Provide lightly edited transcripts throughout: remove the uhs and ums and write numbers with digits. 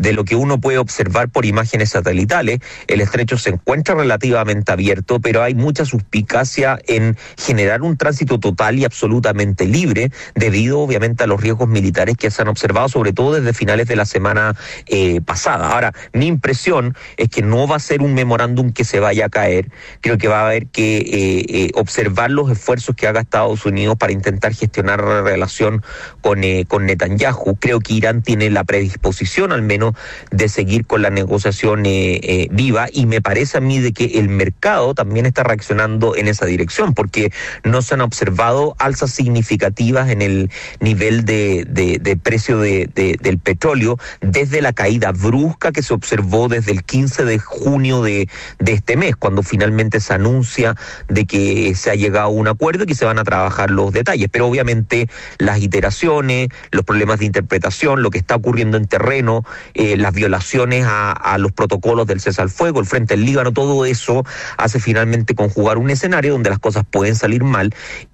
de lo que uno puede observar por imágenes satelitales, el estrecho se encuentra relativamente abierto, pero hay mucha suspicacia en generar un tránsito total y absolutamente libre, debido obviamente a los riesgos militares que se han observado, sobre todo desde finales de la semana pasada. Ahora, mi impresión es que no va a ser un memorándum que se vaya a caer. Creo que va a haber que observar los esfuerzos que haga Estados Unidos para intentar gestionar la relación con Netanyahu. Creo que Irán tiene la predisposición al menos de seguir con la negociación viva, y me parece a mí de que el mercado también está reaccionando en esa dirección, porque no se han observado alzas significativas en el nivel de precio del petróleo desde la caída brusca que se observó desde el 15 de junio de este mes, cuando finalmente se anuncia de que se ha llegado a un acuerdo y que se van a trabajar los detalles. Pero obviamente las iteraciones, los problemas de interpretación, lo que está ocurriendo en terreno, las violaciones a los protocolos del cese al fuego, el frente al Líbano, todo eso hace finalmente conjugar un escenario donde las cosas pueden salir mal,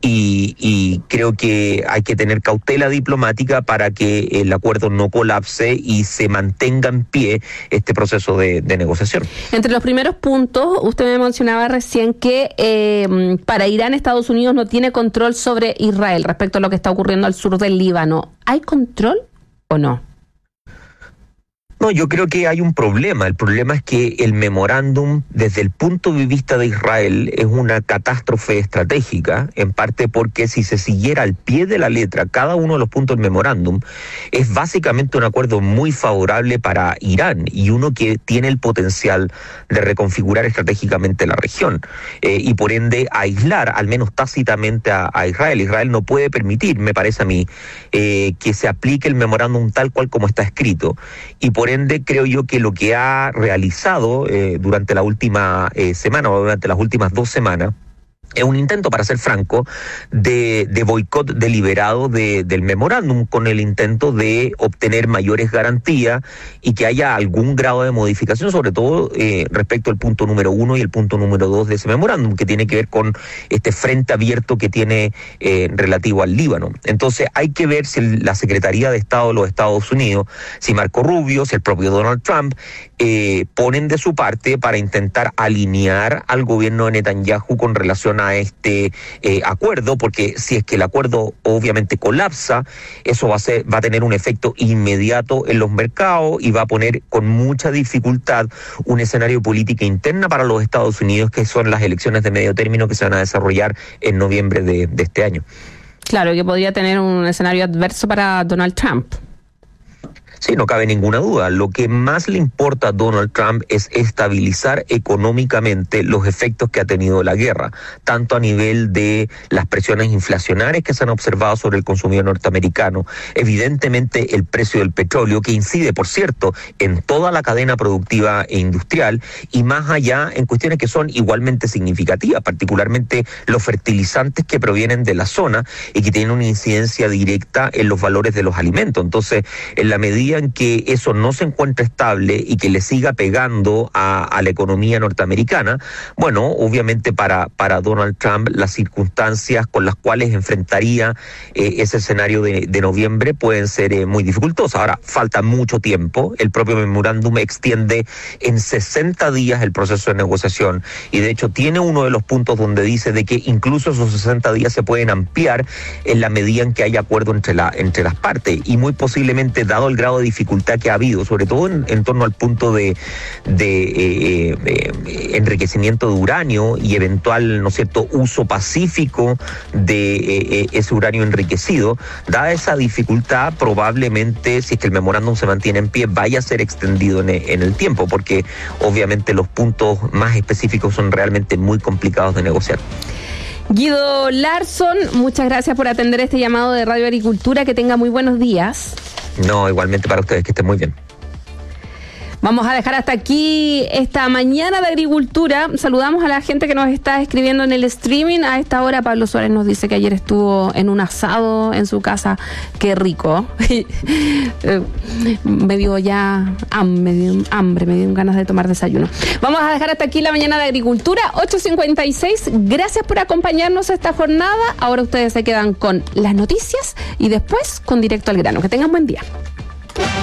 y creo que hay que tener cautela diplomática para que el acuerdo no colapse y se mantenga en pie este proceso de negociación. Entre los primeros puntos, usted me mencionaba recién que para Irán, Estados Unidos no tiene control sobre Israel respecto a lo que está ocurriendo al sur del Líbano. ¿Hay control o no? No, yo creo que hay un problema. El problema es que el memorándum, desde el punto de vista de Israel, es una catástrofe estratégica, en parte porque si se siguiera al pie de la letra cada uno de los puntos del memorándum, es básicamente un acuerdo muy favorable para Irán, y uno que tiene el potencial de reconfigurar estratégicamente la región, y por ende aislar, al menos tácitamente, a Israel. Israel no puede permitir, me parece a mí, que se aplique el memorándum tal cual como está escrito, y por ende creo yo que lo que ha realizado durante la última semana, o durante las últimas 2 semanas, es un intento, para ser franco, de boicot deliberado del memorándum, con el intento de obtener mayores garantías y que haya algún grado de modificación, sobre todo respecto al punto número 1 y el punto número 2 de ese memorándum, que tiene que ver con este frente abierto que tiene relativo al Líbano. Entonces hay que ver si la Secretaría de Estado de los Estados Unidos, si Marco Rubio, si el propio Donald Trump, ponen de su parte para intentar alinear al gobierno de Netanyahu con relación a este acuerdo, porque si es que el acuerdo obviamente colapsa, eso va a tener un efecto inmediato en los mercados y va a poner con mucha dificultad un escenario político interna para los Estados Unidos, que son las elecciones de medio término que se van a desarrollar en noviembre de este año. Claro, que podría tener un escenario adverso para Donald Trump. Sí, no cabe ninguna duda. Lo que más le importa a Donald Trump es estabilizar económicamente los efectos que ha tenido la guerra, tanto a nivel de las presiones inflacionarias que se han observado sobre el consumidor norteamericano, evidentemente el precio del petróleo, que incide, por cierto, en toda la cadena productiva e industrial, y más allá en cuestiones que son igualmente significativas, particularmente los fertilizantes que provienen de la zona y que tienen una incidencia directa en los valores de los alimentos. Entonces, en la medida en que eso no se encuentre estable y que le siga pegando a la economía norteamericana, bueno, obviamente para Donald Trump las circunstancias con las cuales enfrentaría ese escenario de noviembre pueden ser muy dificultosas. Ahora, falta mucho tiempo. El propio memorándum extiende en 60 días el proceso de negociación, y de hecho tiene uno de los puntos donde dice de que incluso esos 60 días se pueden ampliar en la medida en que haya acuerdo entre las partes, y muy posiblemente, dado el grado de dificultad que ha habido, sobre todo en torno al punto de enriquecimiento de uranio y eventual, ¿no es cierto?, uso pacífico de ese uranio enriquecido, dada esa dificultad, probablemente, si es que el memorándum se mantiene en pie, vaya a ser extendido en el tiempo, porque obviamente los puntos más específicos son realmente muy complicados de negociar. Guido Larsson, muchas gracias por atender este llamado de Radio Agricultura. Que tenga muy buenos días. No, igualmente para ustedes, que estén muy bien. Vamos a dejar hasta aquí esta mañana de agricultura. Saludamos a la gente que nos está escribiendo en el streaming. A esta hora Pablo Suárez nos dice que ayer estuvo en un asado en su casa. ¡Qué rico! Me dio ya hambre, me dio ganas de tomar desayuno. Vamos a dejar hasta aquí la mañana de agricultura, 8:56. Gracias por acompañarnos esta jornada. Ahora ustedes se quedan con las noticias y después con Directo al Grano. Que tengan buen día.